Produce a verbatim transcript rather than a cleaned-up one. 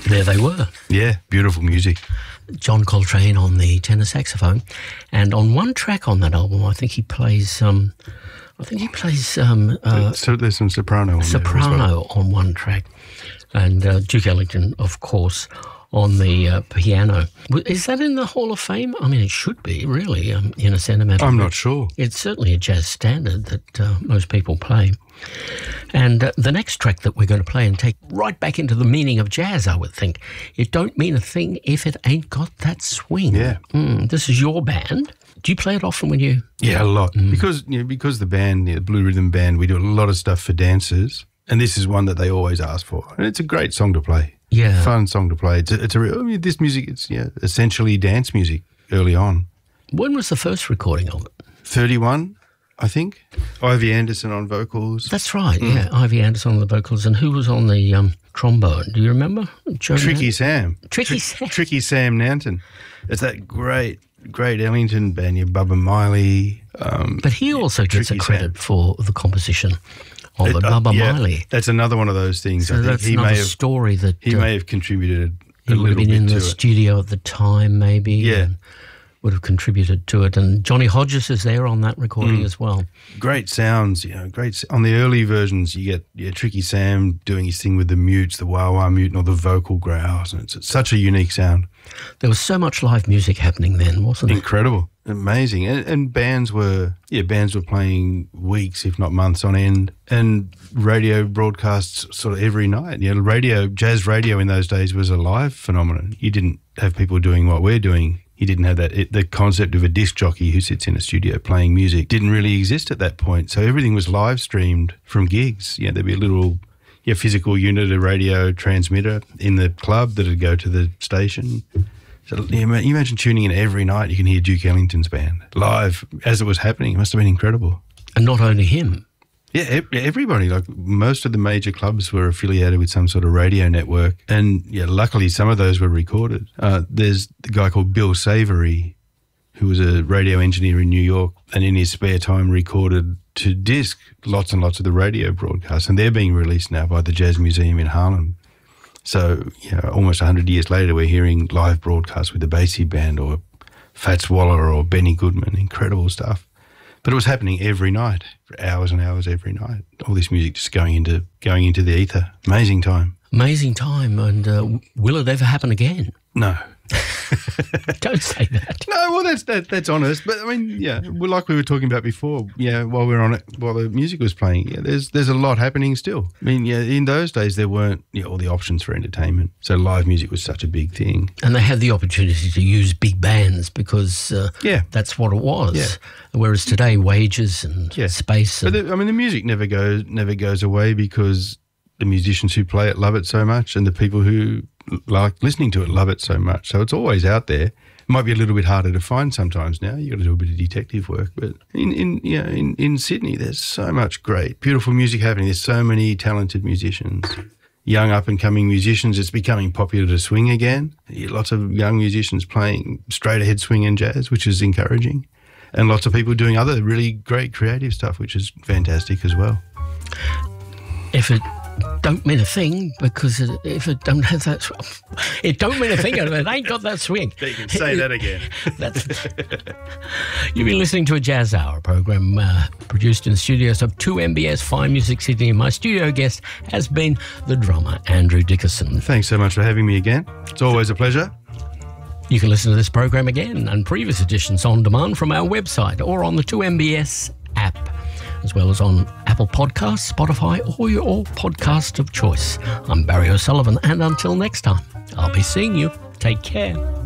There they were. Yeah, beautiful music. John Coltrane on the tenor saxophone, and on one track on that album, I think he plays. Um, I think he plays. Um, uh, so there's some soprano. On soprano there as well. on one track, and uh, Duke Ellington, of course, on the uh, piano. Is that in the Hall of Fame? I mean, it should be, really, um, in a sentimental. I'm not sure. It's certainly a jazz standard that uh, most people play. And uh, the next track that we're going to play and take right back into the meaning of jazz, I would think. It don't mean a thing if it ain't got that swing. Yeah. Mm, this is your band. Do you play it often when you... Yeah, a lot. Mm. Because you know, because the band, the Blue Rhythm Band, we do a lot of stuff for dancers, and this is one that they always ask for. And it's a great song to play. Yeah. Fun song to play. It's a, it's a real, I mean, this music, it's yeah, essentially dance music early on. When was the first recording of it? thirty-one, I think. Ivy Anderson on vocals. That's right, mm. yeah. Ivy Anderson on the vocals. And who was on the um, trombone? Do you remember? Joe Tricky Nan- Sam. Tricky Tr- Sam. Tricky Sam Nanton. It's that great, great Ellington band, yeah, Bubba Miley. Um, but he also yeah, gets a credit Sam. for the composition of it, it, uh, Bubba yeah, Miley. That's another one of those things. So I think that's he another may have, story that... He uh, may have contributed a, he a would have little been bit in to the it. studio at the time, maybe. Yeah. And would have contributed to it. And Johnny Hodges is there on that recording Mm. as well. Great sounds, you know, great. On the early versions, you get yeah, Tricky Sam doing his thing with the mutes, the wah-wah mute, or the vocal growls. And it's, it's such a unique sound. There was so much live music happening then, wasn't it? Incredible. Amazing. And, and bands were, yeah, bands were playing weeks, if not months on end. And radio broadcasts sort of every night. You know, radio, jazz radio in those days was a live phenomenon. You didn't have people doing what we're doing. You didn't have that, it, the concept of a disc jockey who sits in a studio playing music didn't really exist at that point. So everything was live streamed from gigs. Yeah, there'd be a little yeah, physical unit, a radio transmitter in the club that'd go to the station. So you imagine tuning in every night, you can hear Duke Ellington's band live as it was happening. It must have been incredible. And not only him. Yeah, everybody, like most of the major clubs were affiliated with some sort of radio network. And yeah, luckily some of those were recorded. Uh, there's the guy called Bill Savory, who was a radio engineer in New York, and in his spare time recorded to disc lots and lots of the radio broadcasts. And they're being released now by the Jazz Museum in Harlem. So, you know, almost one hundred years later, we're hearing live broadcasts with the Basie Band or Fats Waller or Benny Goodman. Incredible stuff. But it was happening every night, for hours and hours every night. All this music just going into going into the ether. Amazing time. Amazing time. And uh, will it ever happen again? No. Don't say that. No, well, that's that, that's honest. But I mean, yeah, well, like we were talking about before, yeah, while we were on it, while the music was playing, yeah, there's there's a lot happening still. I mean, yeah, in those days there weren't yeah, all the options for entertainment, so live music was such a big thing. And they had the opportunity to use big bands because uh, yeah, that's what it was. Yeah. Whereas today, wages and yeah. space. And but the, I mean, the music never goes never goes away because the musicians who play it love it so much, and the people who like listening to it love it so much. So it's always out there. It might be a little bit harder to find sometimes now. You've got to do a bit of detective work. But in, in you know, in, in Sydney, there's so much great, beautiful music happening. There's so many talented musicians, young up-and-coming musicians. It's becoming popular to swing again. Lots of young musicians playing straight-ahead swing and jazz, which is encouraging. And lots of people doing other really great creative stuff, which is fantastic as well. If it don't mean a thing, because it, if it don't have that, it don't mean a thing. It ain't got that swing. You can say that again. That's, you've been listening to a Jazz Hour program uh, produced in the studios of two M B S Fine Music Sydney. My studio guest has been the drummer Andrew Dickerson. Thanks so much for having me again. It's always a pleasure. You can listen to this program again and previous editions on demand from our website or on the two M B S app, as well as on Apple Podcasts, Spotify, or your podcast of choice. I'm Barry O'Sullivan, and until next time, I'll be seeing you. Take care.